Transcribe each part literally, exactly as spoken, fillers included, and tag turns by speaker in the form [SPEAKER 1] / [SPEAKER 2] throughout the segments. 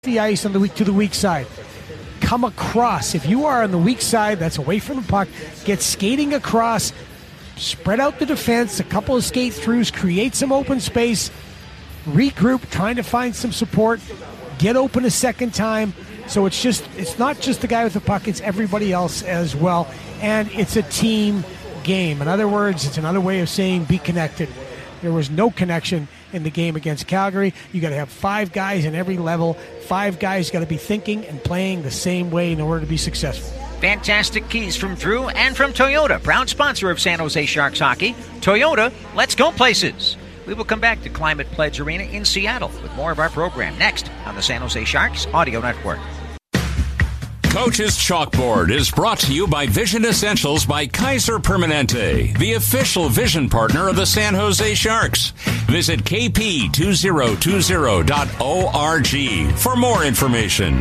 [SPEAKER 1] the ice on the weak to the weak side. Come across. If you are on the weak side, that's away from the puck, get skating across, spread out the defense, a couple of skate throughs, create some open space, regroup, trying to find some support, get open a second time. So it's just it's not just the guy with the puck, it's everybody else as well. And it's a team game. In other words, it's another way of saying be connected. There was no connection in the game against Calgary. You got to have five guys in every level. Five guys got to be thinking and playing the same way in order to be successful.
[SPEAKER 2] Fantastic keys from Drew and from Toyota, proud sponsor of San Jose Sharks hockey. Toyota, let's go places. We will come back to Climate Pledge Arena in Seattle with more of our program next on the San Jose Sharks Audio Network.
[SPEAKER 3] Coach's Chalkboard is brought to you by Vision Essentials by Kaiser Permanente, the official vision partner of the San Jose Sharks. Visit k p two zero two zero dot org for more information.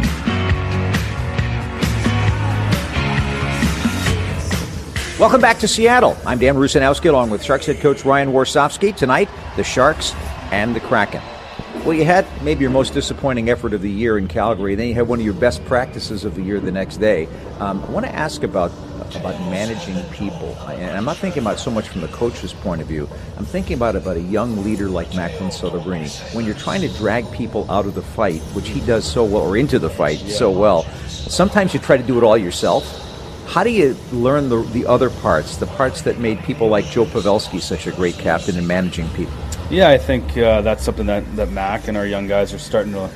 [SPEAKER 4] Welcome back to Seattle. I'm Dan Rusanowski along with Sharks head coach Ryan Warsofsky. Tonight, the Sharks and the Kraken. Well, you had maybe your most disappointing effort of the year in Calgary. Then you had one of your best practices of the year the next day. Um, I want to ask about about managing people. And I'm not thinking about so much from the coach's point of view. I'm thinking about about a young leader like Macklin Celebrini. When you're trying to drag people out of the fight, which he does so well, or into the fight yeah. so well, sometimes you try to do it all yourself. How do you learn the the other parts, the parts that made people like Joe Pavelski such a great captain in managing people?
[SPEAKER 5] Yeah, I think uh, that's something that, that Mac and our young guys are starting to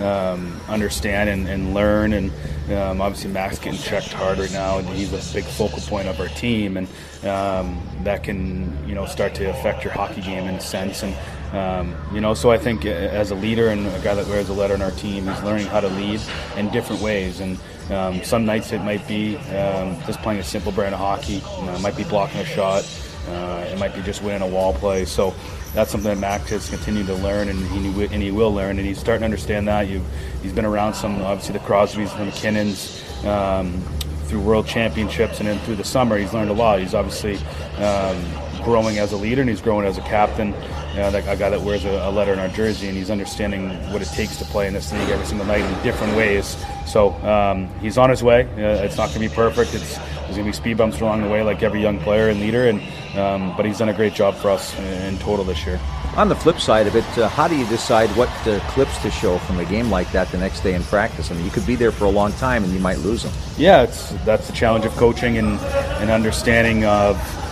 [SPEAKER 5] um, understand and, and learn. And um, obviously Mac's getting checked hard right now, and he's a big focal point of our team. And um, that can, you know, start to affect your hockey game in a sense. And um, you know, so I think as a leader and a guy that wears a letter on our team, he's learning how to lead in different ways. And um, some nights it might be um, just playing a simple brand of hockey. You know, it might be blocking a shot. Uh, it might be just winning a wall play. So that's something that Mac has continued to learn, and he and he will learn, and he's starting to understand that. You, he's been around some, obviously the Crosbys, the McKinnons, um, through World Championships, and then through the summer he's learned a lot. He's obviously um, growing as a leader, and he's growing as a captain. Uh, that a guy that wears a, a letter in our jersey, and he's understanding what it takes to play in this league every single night in different ways. So um, he's on his way. Uh, it's not going to be perfect. It's, there's going to be speed bumps along the way, like every young player and leader. And um, but he's done a great job for us in, in total this year.
[SPEAKER 4] On the flip side of it, uh, how do you decide what uh, clips to show from a game like that the next day in practice? I mean, you could be there for a long time and you might lose them.
[SPEAKER 5] Yeah, it's that's the challenge of coaching and, and understanding of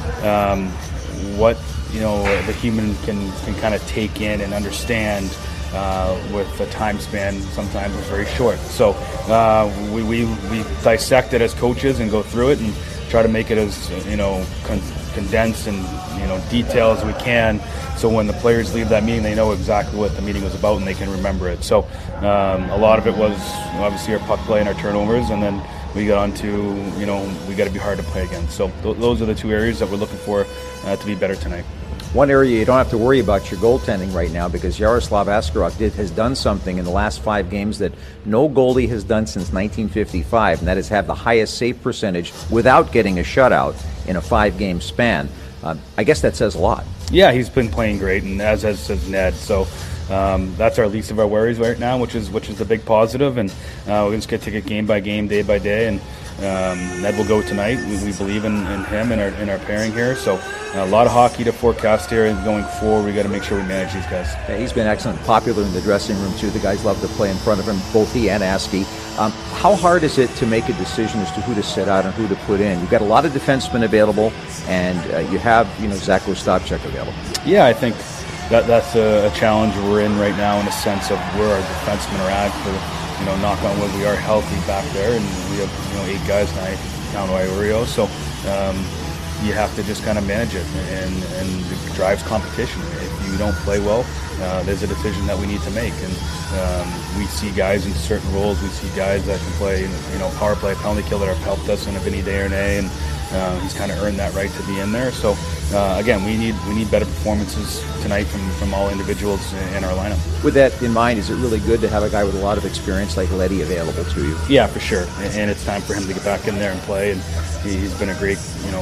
[SPEAKER 5] um, what. You know, the human can, can kind of take in and understand uh, with a time span sometimes is very short. So uh, we, we, we dissect it as coaches and go through it and try to make it as, you know, con- condensed and, you know, detailed as we can. So when the players leave that meeting, they know exactly what the meeting was about and they can remember it. So um, a lot of it was obviously our puck play and our turnovers, and then we got on to, you know, we got to be hard to play against. So th- those are the two areas that we're looking for uh, to be better tonight.
[SPEAKER 4] One area you don't have to worry about your goaltending right now, because Yaroslav Askarov did, has done something in the last five games that no goalie has done since nineteen fifty-five, and that is have the highest save percentage without getting a shutout in a five-game span. Uh, I guess that says a lot.
[SPEAKER 5] Yeah, he's been playing great, and as has, has Ned. So um, that's our least of our worries right now, which is which is the big positive. And uh, we're just going to take it game by game, day by day. And um, Ned will go tonight. We, we believe in, in him and our in our pairing here. So a lot of hockey to forecast here, and going forward, we got to make sure we manage these guys.
[SPEAKER 4] Yeah, he's been excellent, popular in the dressing room too. The guys love to play in front of him, both he and Askey. Um, how hard is it to make a decision as to who to sit out and who to put in? You've got a lot of defensemen available, and uh, you have, you know, Zach Ostapchuk available.
[SPEAKER 5] Yeah, I think that that's a, a challenge we're in right now, in a sense of where our defensemen are at. For, you know, knock on wood, we are healthy back there, and we have, you know, eight guys now, count Iorio. So um, you have to just kind of manage it, and, and it drives competition. If you don't play well, uh, there's a decision that we need to make. And um, we see guys in certain roles. We see guys that can play, you know, power play, penalty kill that have helped us, and Vinny Desharnais, and uh, he's kind of earned that right to be in there. So uh, again, we need we need better performances tonight from, from all individuals in our lineup.
[SPEAKER 4] With that in mind, is it really good to have a guy with a lot of experience like Letty available to you?
[SPEAKER 5] Yeah, for sure. And it's time for him to get back in there and play. And he's been a great, you know,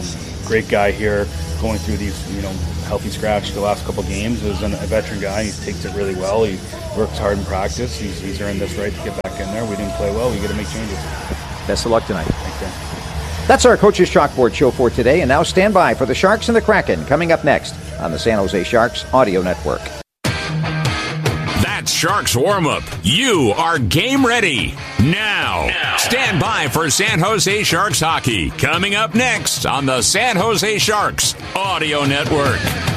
[SPEAKER 5] great guy here going through these, you know, healthy scratch the last couple games. Is a veteran guy. He takes it really well. He works hard in practice. He's, he's earned this right to get back in there. We didn't play well. We got to make changes.
[SPEAKER 4] Best of luck tonight.
[SPEAKER 5] Thanks, Dan.
[SPEAKER 4] That's our Coach's Chalkboard show for today. And now stand by for the Sharks and the Kraken coming up next on the San Jose Sharks Audio Network.
[SPEAKER 3] That's Sharks warm-up. You are game ready. Now, now, stand by for San Jose Sharks hockey coming up next on the San Jose Sharks Audio Network.